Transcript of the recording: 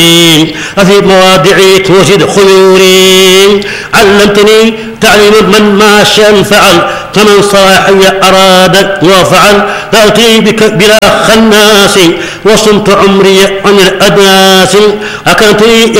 أفي مواضعي توجد خيوري. علمتني تعليم من ما شاء فعل، كمن صاحي أراد وفعل. تأتي بك بلا خناس، وصمت عمري عن الأدناس. أكنتني